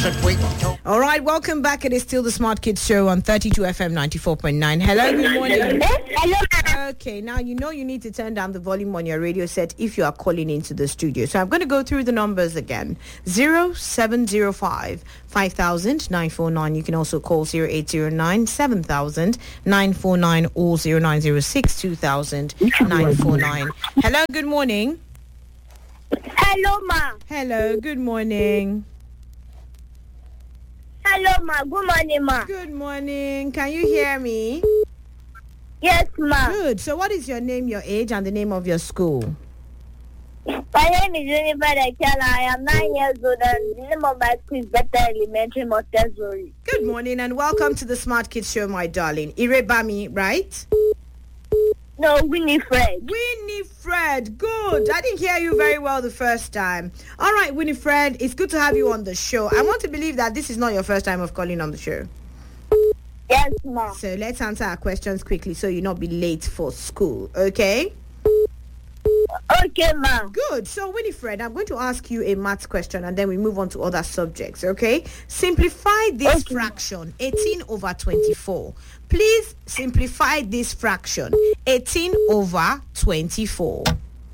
All right, welcome back. It is still the Smart Kids Show on 32 FM 94.9. Hello, good morning. Hello. Okay, now you know you need to turn down the volume on your radio set if you are calling into the studio. So I'm going to go through the numbers again. 0705 5000 949. You can also call 0809 7000 949 or 0906 2000 949. Hello, good morning. Hello, ma. Hello, good morning. Hello, ma. Good morning, ma. Good morning. Can you hear me? Yes, ma. Good. So what is your name, your age, and the name of your school? My name is Jennifer Ekela. I am 9 years old and the name of my school is Better Elementary Montessori. Good morning and welcome to the Smart Kids Show, my darling. Irebami, right? No, Winifred. Winifred, good. I didn't hear you very well the first time. All right, Winifred, it's good to have you on the show. I want to believe that this is not your first time of calling on the show. Yes, ma. So let's answer our questions quickly so you'll not be late for school, okay? Okay, ma. Good. So, Winifred, I'm going to ask you a maths question and then we move on to other subjects, okay? Simplify this fraction, 18 over 24. Please simplify this fraction, 18 over 24.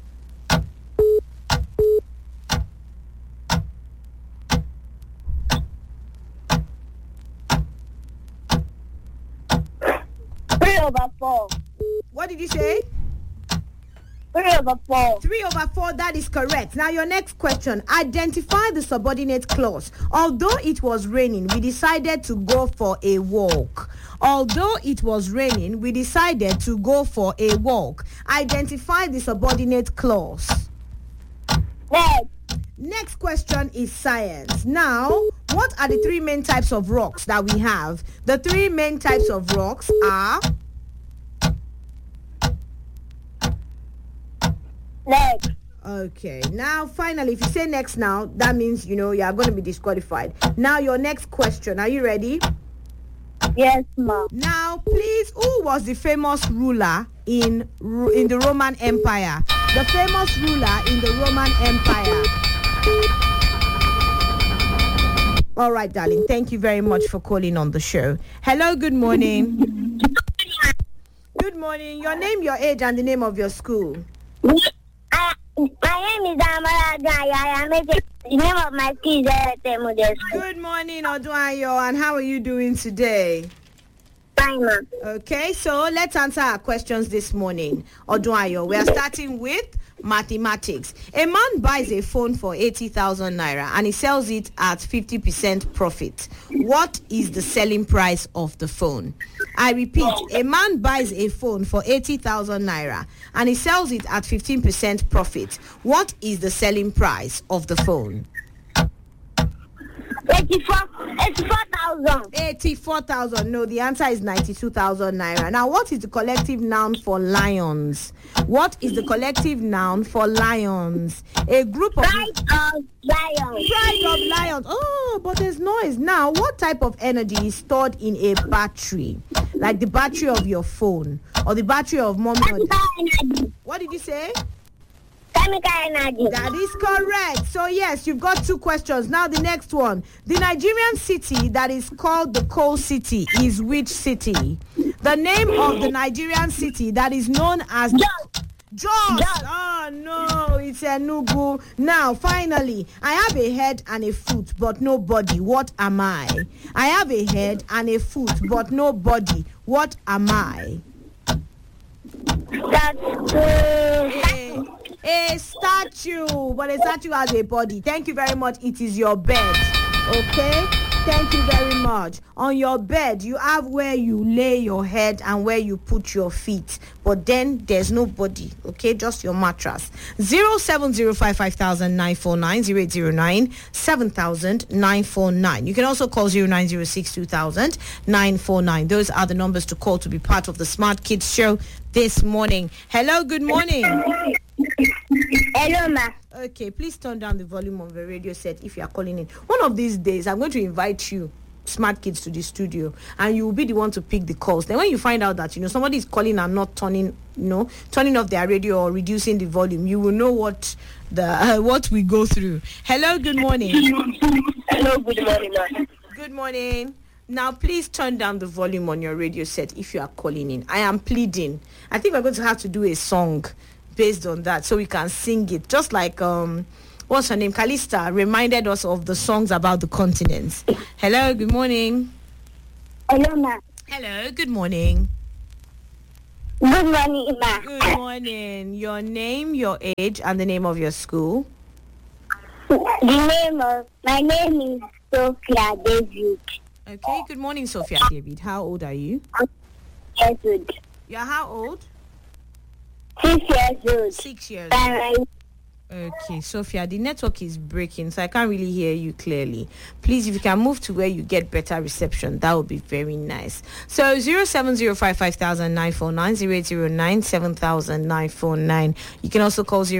Over 4. What did you say? 3 over 4. 3 over 4, that is correct. Now your next question. Identify the subordinate clause. Although it was raining, we decided to go for a walk. Although it was raining, we decided to go for a walk. Identify the subordinate clause. Next question is science. Now, what are the 3 main types of rocks that we have? The 3 main types of rocks are... Next. Okay, now finally, if you say next now, that means, you know, you are going to be disqualified. Now, your next question. Are you ready? Yes, ma. Now, please, who was the famous ruler in the Roman Empire? The famous ruler in the Roman Empire. All right, darling. Thank you very much for calling on the show. Hello, good morning. Good morning. Your name, your age, and the name of your school. My name is Amara Gaya. The name of my school is Erete Model School. Good morning, Oduayo, and how are you doing today? Fine, ma. Okay, so let's answer our questions this morning. Oduayo, we are starting with mathematics. A man buys a phone for 80,000 naira and he sells it at 50% profit. What is the selling price of the phone? I repeat, a man buys a phone for 80,000 naira and he sells it at 15% profit. What is the selling price of the phone? 84,000. 84,000. No, the answer is 92,000 naira. Now, what is the collective noun for lions? What is the collective noun for lions? A group of... Pride of lions. Pride of lions. Oh, but there's noise. Now, what type of energy is stored in a battery? Like the battery of your phone or the battery of mommy. Energy. What did you say? Chemical energy. That is correct. So yes, you've got 2 questions. Now the next one. The Nigerian city that is called the coal city is which city? The name of the Nigerian city that is known as Jos. Oh no, it's Enugu. Now finally, I have a head and a foot but no body. What am I? I have a head and a foot but no body. What am I? A statue, but a statue has a body. Thank you very much. It is your bed. Okay? Thank you very much. On your bed, you have where you lay your head and where you put your feet. But then there's no body. Okay? Just your mattress. 07055 5000 949 0809 7000 949. You can also call 0906 2000 949. Those are the numbers to call to be part of the Smart Kids Show this morning. Hello, good morning. Hello, ma. Okay, please turn down the volume of the radio set if you are calling in. One of these days, I'm going to invite you smart kids to the studio, and you will be the one to pick the calls. Then when you find out that somebody is calling and not turning off their radio or reducing the volume, you will know what we go through. Hello, good morning. Hello, good morning, ma'am. Good morning. Now, please turn down the volume on your radio set if you are calling in. I am pleading. I think we're going to have to do a song based on that so we can sing it. Just like, what's her name? Calista reminded us of the songs about the continents. Hello, good morning. Hello, ma'am. Hello, good morning. Good morning, ma'am. Good morning. Your name, your age, and the name of your school. My name is Sophia David. Okay, good morning, Sophia David. How old are you? Yes, good. You're how old? 6 years old. 6 years old. Bye. Okay, Sophia, the network is breaking, so I can't really hear you clearly. Please, if you can move to where you get better reception, that would be very nice. So 070550949, 08097,949. You can also call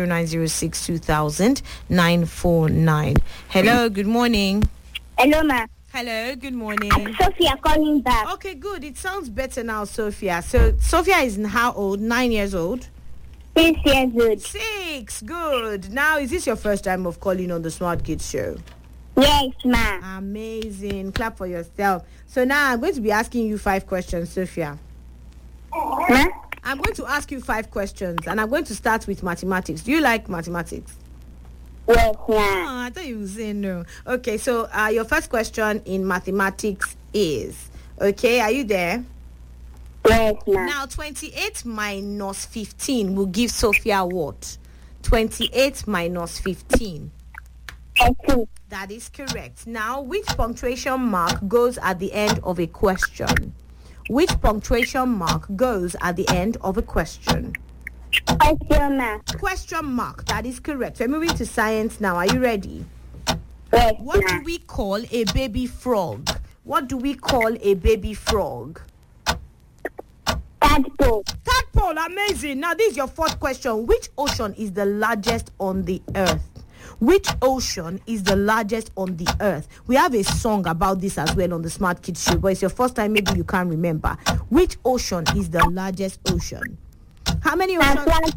09062000,949. Hello, good morning. Hello, ma'am. Hello, good morning. Sophia calling back. Okay, good. It sounds better now, Sophia. So Sophia is how old? 9 years old? 6 years old. 6. Good. Now, is this your first time of calling on the Smart Kids Show? Yes, ma'am. Amazing. Clap for yourself. So now I'm going to be asking you 5 questions, Sophia. Ma'am? I'm going to ask you 5 questions, and I'm going to start with mathematics. Do you like mathematics? Yes, ma'am. Oh, I thought you would say no. Okay, so your first question in mathematics is, okay, are you there? Yes, ma'am. Now, 28 minus 15 will give Sophia what? 28 minus 15. 13. That is correct. Now, which punctuation mark goes at the end of a question? Which punctuation mark goes at the end of a question? Question mark. Question mark. That is correct. We're moving to science now. Are you ready? Yes, What do ma'am. we call a baby frog? What do we call a baby frog? Tadpole. Tadpole. Amazing. Now, this is your 4th question. Which ocean is the largest on the earth? Which ocean is the largest on the earth? We have a song about this as well on the Smart Kids Show, but it's your first time, maybe you can't remember. Which ocean is the largest ocean? How many oceans?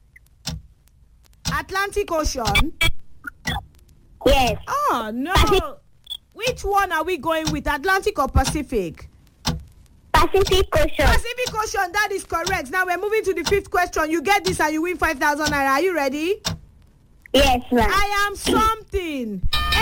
Atlantic Ocean? Yes. Oh, no. Which one are we going with, Atlantic or Pacific? Pacific Ocean. Pacific Ocean, that is correct. Now we're moving to the 5th question. You get this and you win 5,000 naira. Are you ready? Yes, ma'am. I am something.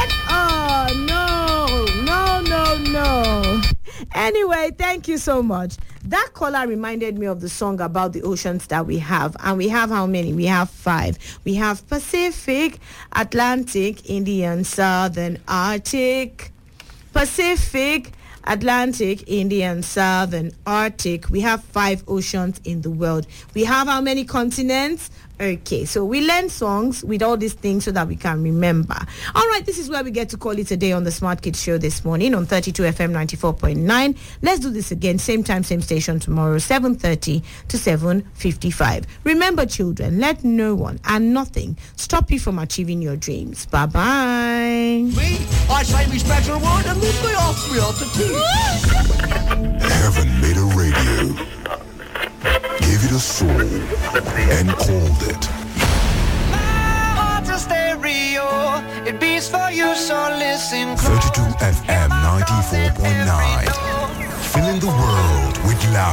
No. Anyway, thank you so much. That caller reminded me of the song about the oceans that we have. And we have how many? We have 5. We have Pacific, Atlantic, Indian, Southern, Arctic. Pacific, Atlantic, Indian, Southern, Arctic. We have 5 oceans in the world. We have how many continents? Okay, so we learn songs with all these things so that we can remember. All right, this is where we get to call it a day on the Smart Kids Show this morning on 32 FM 94.9. Let's do this again, same time, same station tomorrow, 7:30 to 7:55. Remember, children, let no one and nothing stop you from achieving your dreams. Bye-bye. I say me special word and then they ask me out to tea. Heaven made a radio, gave it a soul, and called it Heart's a stereo, it beats for you, so listen close. 32 FM 94.9. Filling the world with laughter.